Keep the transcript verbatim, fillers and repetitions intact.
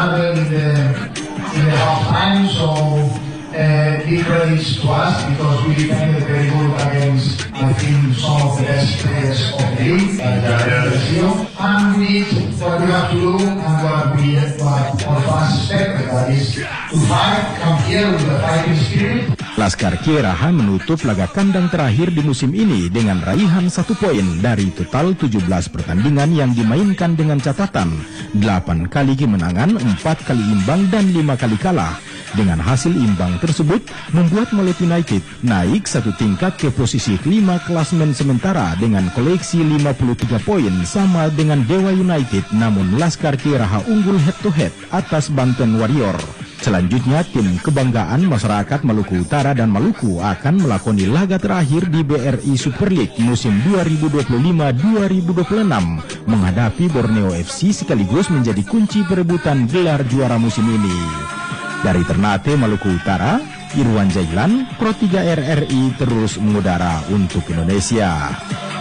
level in the in the half time. So uh, big praise to us because we defended very good against I think some of the best players of the league, like Brazil. And we did what we have to do and what we what our fans expect, that is to fight, come here with a fighting spirit. Laskar Kieraha menutup laga kandang terakhir di musim ini dengan raihan satu poin dari total tujuh belas pertandingan yang dimainkan dengan catatan delapan kali kemenangan, empat kali imbang, dan lima kali kalah. Dengan hasil imbang tersebut membuat Malut United naik satu tingkat ke posisi kelima klasmen sementara dengan koleksi lima puluh tiga poin sama dengan Dewa United, namun Laskar Kieraha unggul head to head atas Banten Warrior. Selanjutnya, tim kebanggaan masyarakat Maluku Utara dan Maluku akan melakoni laga terakhir di B R I Super League musim dua ribu dua puluh lima dua ribu dua puluh enam menghadapi Borneo F C sekaligus menjadi kunci perebutan gelar juara musim ini. Dari Ternate, Maluku Utara, Irwan Jailan, Pro tiga R R I terus mengudara untuk Indonesia.